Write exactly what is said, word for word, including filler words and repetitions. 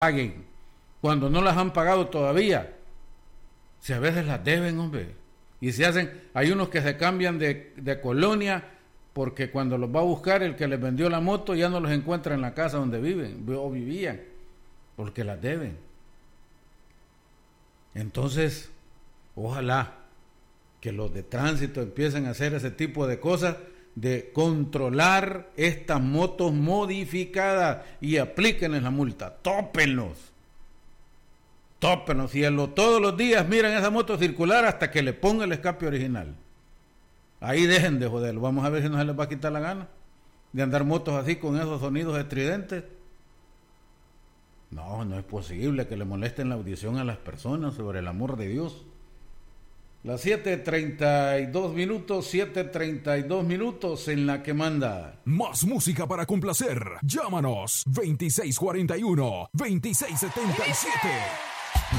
paguen, cuando no las han pagado todavía. Si a veces las deben, hombre. Y se hacen, hay unos que se cambian de, de colonia porque cuando los va a buscar el que les vendió la moto ya no los encuentra en la casa donde viven o vivían, porque las deben. Entonces, ojalá que los de tránsito empiecen a hacer ese tipo de cosas, de controlar estas motos modificadas y aplíquenles la multa, tópenlos, tópenlos, y lo, todos los días miran esa moto circular hasta que le ponga el escape original. Ahí dejen de joderlo, vamos a ver si no se les va a quitar la gana de andar motos así con esos sonidos estridentes. No, no es posible que le molesten la audición a las personas, sobre el amor de Dios. Las siete treinta y dos minutos, siete treinta y dos minutos en la que manda. Más música para complacer. Llámanos veintiséis cuarenta y uno, veintiséis setenta y siete.